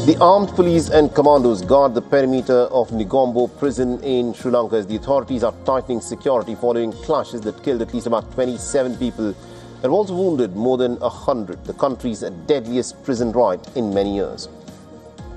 The armed police and commandos guard the perimeter of Negombo prison in Sri Lanka as the authorities are tightening security following clashes that killed at least about 27 people and also wounded more than 100, the country's deadliest prison riot in many years.